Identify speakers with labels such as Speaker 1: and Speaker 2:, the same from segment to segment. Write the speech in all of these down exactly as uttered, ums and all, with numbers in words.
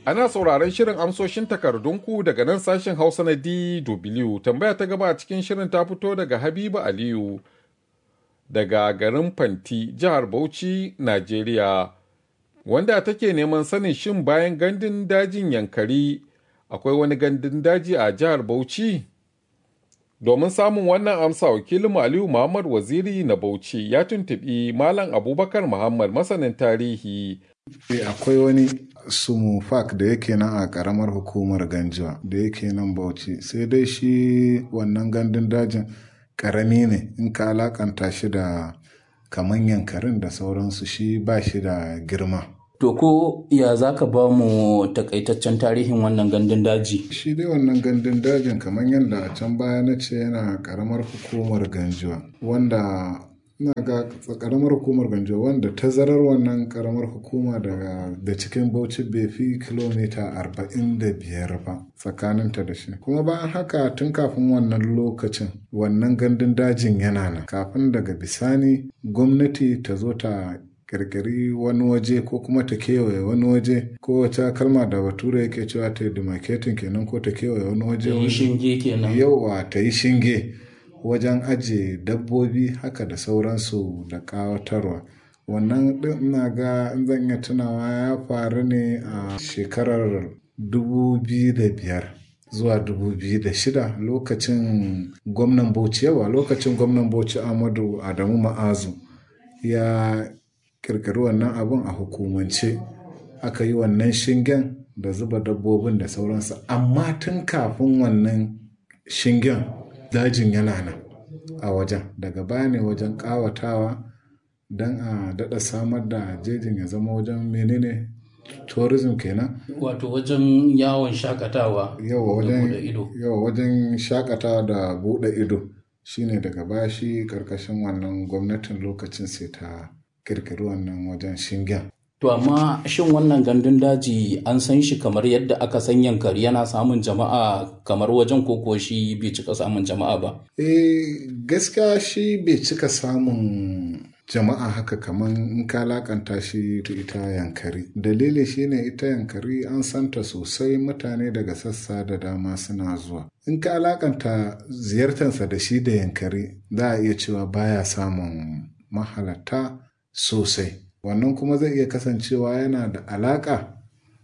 Speaker 1: Ana sauraron shirin amsoshin takardunku daga nan sashen Hausa na D W. Tambaya ta gaba a cikin shirin ta fito daga Habiba Aliyu daga garin Fanti, jihar Bauchi, Najeriya, wanda take neman sanin shin bayan gandun dajin Yankari akwai wani gandun daji a jihar Bauchi? Domin samun wannan amsa, wakilin Aliyu Muhammad Waziri na Bauchi ya tuntuɓi Malam Abubakar Muhammad, masanin tarihi.
Speaker 2: Akwai wani sumu fak da yake nan a karamar hukumar Ganjuwa da yake nan Bauchi, sai dai shi wannan gandun dajin karami ne in ka alakanta shi da kaman Yankarin da sauransu, shi ba shi da girma.
Speaker 3: To ko ya za ka ba mu takaitaccen tarihin wannan gandun daji?
Speaker 2: Shi dai wannan gandun dajin kamar yadda a can baya na ce yana karamar hukumar Ganjuwa, wanda ina ga karamar hukumar Ganjuwa wanda tazarar wannan karamar hukuma daga da cikin Bauchi bai fi kilomita arba'in da biyar ba tsakaninta da shi. Kuma bayan haka tun kafin wannan lokacin wannan gandun dajin yana nan, kafin daga bisani gwamnati ta zo ta kirkiri wani waje ko kuma ta kewaye wani waje, ko wata kalma da bature yake cewa ta demarcating kenan, ko ta kewaye wani waje,
Speaker 3: ta yi shinge kenan,
Speaker 2: yawa ta yi shinge wajen ajiye dabbobi haka da sauransu da kawatarwa. Wannan din ina ga in zan iya tunawa ya faru ne a shekarar dubu biyu da biyar zuwa dubu biyu da shida, lokacin gwamnan Bauchi yawa lokacin gwamnan Bauchi Ahmadu Adamu Ma'azu ya kirkiri wannan abun a hukumance, aka yi wannan shingen da zuba dabbobin da sauransu. Amma tun kafin wannan shingen dajin yana nan a wajen, daga baya ne wajen kawatawa don a daɗa samar da jejin ya zama wajen menene tourism kenan,
Speaker 3: wato wajen yawon shakatawa,
Speaker 2: yawa wajen yawa wajen shakatawa da buɗe ido. Shine daga baya shi karkashin wannan gwamnatin lokacin sai ta kirkiri wannan wajen shingen.
Speaker 3: To amma shin wannan gandun daji an san shi kamar yadda aka san Yankari yana samun jama'a kamar wajen, koko shi bai cika samun jama'a ba?
Speaker 2: Eh gaskiya shi bai cika samun jama'a haka kamar in ka lakanta shi ita Yankari. Dalili shine ita Yankari an santa sosai, mutane daga sassa da dama suna zuwa. In ka alakanta ziyartarsa da shi da Yankari za a iya cewa baya samun mahalarta sosai. Wannan kuma zai iya kasancewa yana da alaka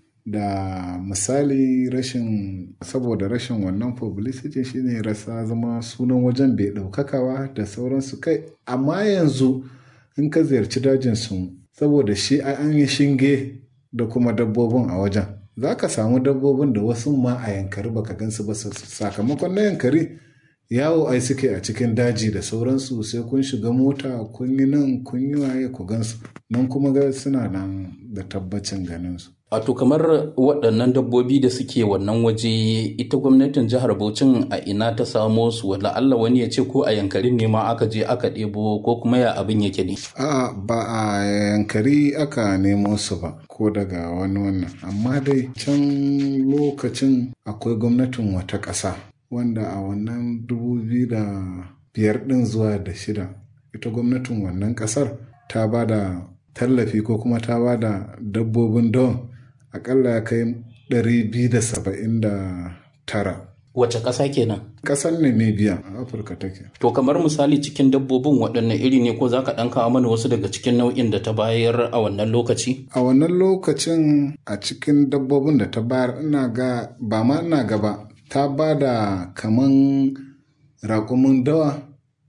Speaker 2: da misali rashin, saboda rashin wannan publicity shine rasa zama sunan wajen bai ɗaukakawa da sauransu kai. Amma yanzu in ka ziyarci dajin su, saboda shi an yi shinge da kuma dabbobin a wajen, za ka samu dabbobin da wasu ma a Yankari baka gansu ba, sakamakon na Yankari yawo ai suke a cikin daji da sauransu, sai kun shiga mota kun yi nan kun yi waye ku gansu nan, kuma ga suna nan da tabbacin ganin su.
Speaker 3: Wato kamar waɗannan dabbobi da suke wannan waje, ita gwamnatin jihar Bauchin a ina ta samo su? Wala Allah wani ya ce ko a Yankari ne ma aka je aka ɗebo, ko kuma ya abin yake ne?
Speaker 2: A'a, ba a Yankari aka nemo su ba ko daga wani wannan, amma dai can lokacin akwai gwamnatin wata ƙasa wanda a wannan dubu biyu da biyar ɗin zuwa da shida ita gwamnatin wannan ƙasar ta ba da tallafi ko kuma ta ba da dabbobin don akalla ya kai ɗari biyu da saba'in da tara.
Speaker 3: Wace ƙasa kenan?
Speaker 2: Ƙasar Namibia a Afirka take.
Speaker 3: To kamar misali cikin dabbobin waɗanne iri ne, ko za ka ɗan kawo mana wasu daga cikin nau'in da ta bayar a wannan lokaci?
Speaker 2: A wannan lokacin a cikin dabbobin da ta bayar ina ga ba ma ina gaba ta ba da kaman raƙumin dawa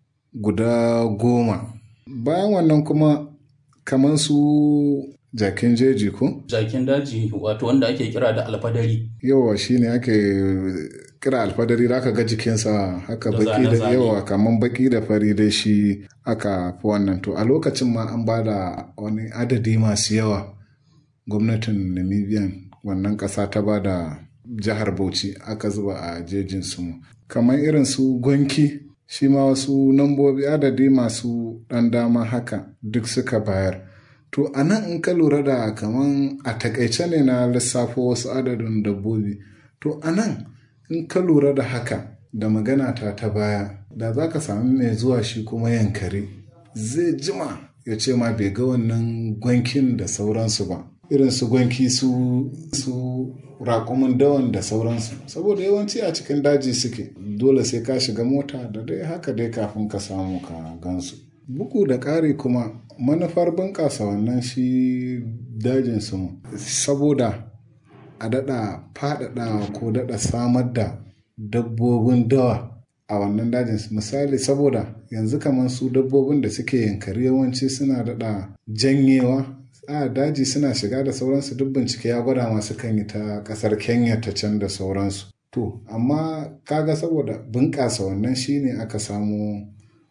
Speaker 2: guda goma. Bayan wannan kuma kaman su jakin jeji ko?
Speaker 3: Jakin daji wato wanda ake kira da alfadari.
Speaker 2: Yawa shi ne ake kira alfadari, da aka ga jikinsa haka baki da yawa kaman baki da fari dai shi aka fi wannan. To a lokacin ma an ba da wani adadi masu yawa, gwamnatin Namibian wannan ƙasa ta ba da jihar Bauchi aka zuba a jejin su, kamar irin su gwanki shi ma wasu nambobi adadi masu ɗan dama haka duk suka bayar. To a nan in ka lura da kaman a takaice ne na lissafo wasu adadin dabbobi, to a nan in ka lura da haka da magana ta ta baya, da za ka sami mai zuwa shi kuma Yankari zai jima ya ce ma bai ga wannan gwankin da sauransu ba. irin su gwanki su su raƙumin dawan da sauransu, saboda yawanci a cikin daji suke, dole sai ka shiga mota da dai haka dai kafin ka samu ka gansu. Bugu da ƙari kuma manufar bunƙasa wannan shi dajin su saboda a daɗa faɗaɗawa ko daɗa samar da dabbobin dawa a wannan dajin. Misali, saboda yanzu kamar su dabbobin da suke yankari yawanci suna daɗa janyewa a daji, suna shiga da sauransu, duk bincike ya gwada masu kan yi ta ƙasar Kenya ta can da sauransu. To amma kaga saboda bunƙasa wannan shine aka samu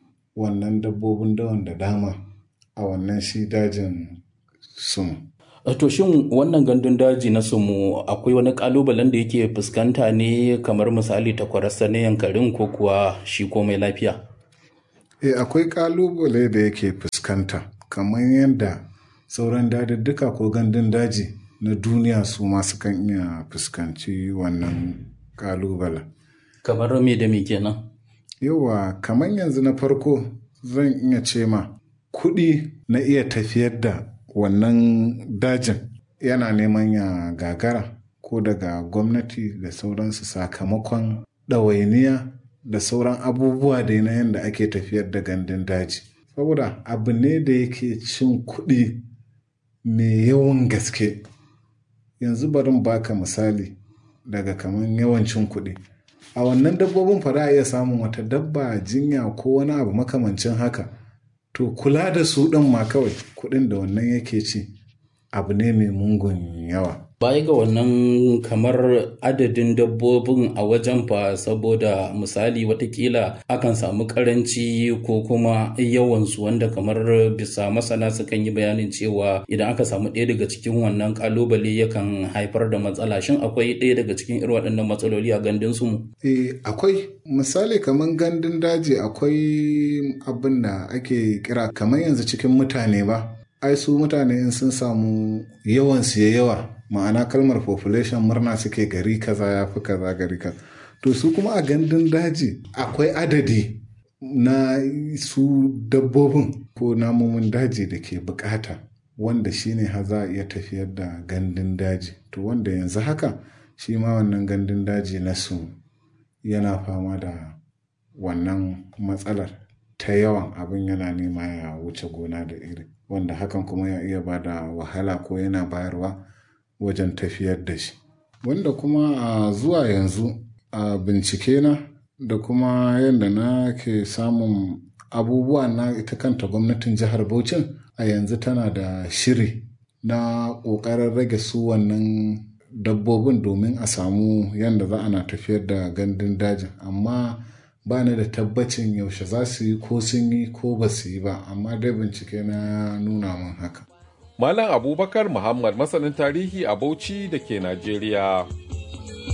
Speaker 2: wannan dabbobin dawan da dama a wannan shi dajin Sumu.
Speaker 3: To shin wannan gandun daji na Sumu akwai wani kalubalen da yake fuskanta ne, kamar misali takwararsa na yankarin, ko kuwa shi komai lafiya?
Speaker 2: Eh, akwai kalubale da yake fuskanta kamar yadda sauran dadiddika ko gandun daji na duniya su masu kan iya fuskanci wannan kalubalen.
Speaker 3: Kamar me da me kenan?
Speaker 2: Yawa, kamar yanzu na farko zan iya ce ma kuɗi na iya tafiyar da wannan dajin yana neman ya gagara, ko daga gwamnati da sauransu, sakamakon ɗawainiya da sauran abubuwa da na yadda ake tafiyar da gandun daji. Saboda abu ne da yake cin kuɗi mai yawan gaske. Yanzu barin baka misali daga kamar yawancin kuɗi. A wannan dabbobin fa za a iya samun wata dabba jinya ko wani abu makamancin haka. To kula da su ɗin ma kawai kuɗin da wannan yake ci abu ne mai mungun yawa.
Speaker 3: Baya ga wannan, kamar adadin dabbobin a wajen fa, saboda misali watakila akan samu karanci ko kuma yawansu, wanda kamar bisa masana sukan yi bayanin cewa idan aka samu ɗaya daga cikin wannan kalubale yakan haifar da matsala. Shin akwai ɗaya daga cikin irin waɗannan matsaloli a gandun su?
Speaker 2: Eh, akwai. Misali kamar gandun daji akwai abin da ake kira kamar yanzu cikin mutane ba. Ai su mutane in sun samu yawan su yawa, ma'ana kalmar population, murna suke gari kaza ya fi kaza gari kaza. To su kuma a gandun daji akwai adadi na su dabbobin ko namomin daji da ke bukata, wanda shine har za a iya tafiyar da gandun daji. To wanda yanzu haka shi ma wannan gandun daji na su yana fama da wannan matsalar ta yawan abin, yana nema ya wuce gona da iri, wanda hakan kuma ya iya ba da wahala ko yana bayarwa wajen tafiyar da shi. Wanda kuma a zuwa yanzu a bincike na da kuma yadda na ke samun abubuwa na ita kanta gwamnatin jihar Bauchi a yanzu tana da shiri na ƙoƙarin rage su wannan dabbobin domin a samu yadda za ana tafiyar da gandun dajin, amma ba ni da tabbacin yaushe za su yi, ko sun yi ko ba su yi ba, amma dai bincike na nuna min haka.
Speaker 1: Malam Abubakar Muhammad, masanin tarihi a Bauchi da ke Najeriya.